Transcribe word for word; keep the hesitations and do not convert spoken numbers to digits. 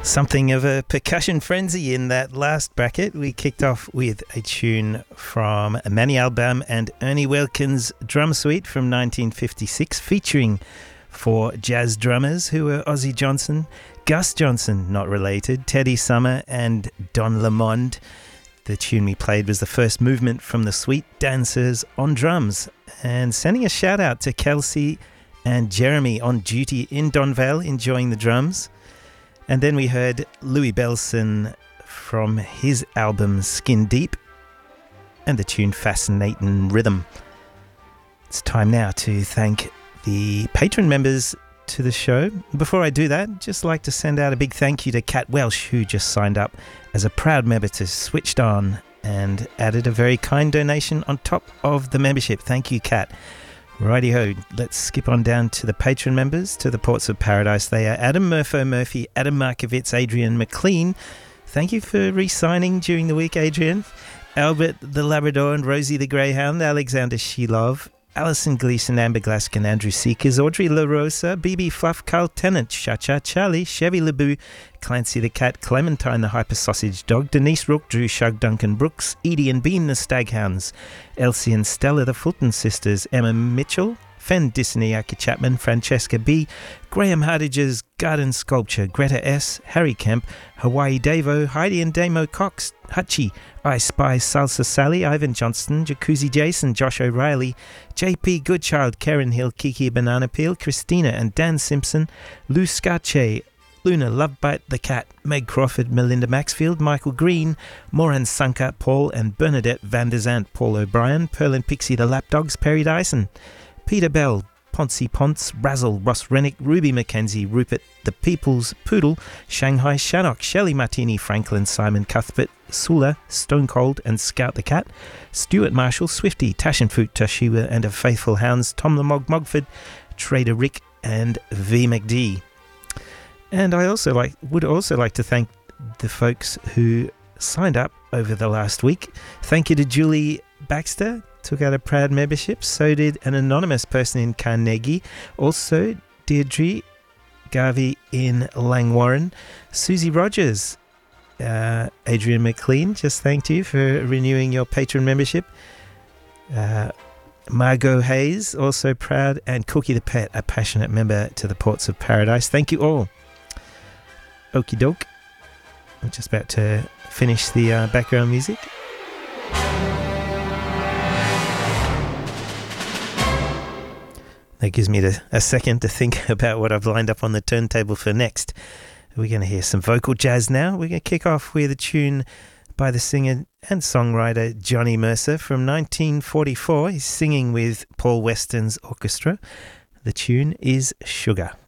Something of a percussion frenzy in that last bracket. We kicked off with a tune from Manny Albam and Ernie Wilkins' Drum Suite from nineteen fifty-six, featuring four jazz drummers who were Ozzie Johnson, Gus Johnson, not related, Teddy Summer and Don Lamond. The tune we played was the first movement from the suite, Dancers on Drums. And sending a shout out to Kelsey and Jeremy on duty in Donvale, enjoying the drums. And then we heard Louis Bellson from his album Skin Deep and the tune Fascinating Rhythm. It's time now to thank the patron members to the show. Before I do that, just like to send out a big thank you to Kat Welsh, who just signed up as a proud member to Switched On and added a very kind donation on top of the membership. Thank you, Kat. Righty-ho, let's skip on down to the patron members, to the Ports of Paradise. They are Adam Murpho Murphy, Adam Markovitz, Adrian McLean. Thank you for re-signing during the week, Adrian. Albert the Labrador and Rosie the Greyhound, Alexander Shilov, Alison Gleason, Amber Glaskin, Andrew Seekers, Audrey LaRosa, B B Fluff, Carl Tennant, Cha-Cha Charlie, Chevy Lebu, Clancy the Cat, Clementine the Hyper Sausage Dog, Denise Rook, Drew Shug, Duncan Brooks, Edie and Bean the Staghounds, Elsie and Stella the Fulton Sisters, Emma Mitchell, Fen Disneyaki Chapman, Francesca B, Graham Hardage's Garden Sculpture, Greta S, Harry Kemp, Hawaii Davo, Heidi and Damo Cox, Hutchie, I Spy Salsa Sally, Ivan Johnston, Jacuzzi Jason, Josh O'Reilly, J P Goodchild, Karen Hill, Kiki Banana Peel, Christina and Dan Simpson, Lou Scarche, Luna Lovebite the Cat, Meg Crawford, Melinda Maxfield, Michael Green, Moran Sanka, Paul and Bernadette Van der Zandt, Paul O'Brien, Pearl and Pixie the Lapdogs, Perry Dyson, Peter Bell, Poncy Ponce, Razzle, Ross Rennick, Ruby Mackenzie, Rupert, The People's Poodle, Shanghai Shannock, Shelley Martini, Franklin, Simon Cuthbert, Sula, Stone Cold and Scout the Cat, Stuart Marshall, Swifty, Tashenfoot, Tashiwa and her faithful hounds, Tom the Mog Mogford, Trader Rick and V McD. And I also like would also like to thank the folks who signed up over the last week. Thank you to Julie Baxter, took out a proud membership. So did an anonymous person in Carnegie. Also, Deirdre Garvey in Langwarren. Susie Rogers, uh, Adrian McLean, just thanked you for renewing your patron membership. Uh, Margot Hayes, also proud. And Cookie the Pet, a passionate member to the Ports of Paradise. Thank you all. Okie doke. I'm just about to finish the uh, background music. That gives me the, a second to think about what I've lined up on the turntable for next. We're going to hear some vocal jazz now. We're going to kick off with a tune by the singer and songwriter Johnny Mercer from nineteen forty-four. He's singing with Paul Weston's orchestra. The tune is Sugar.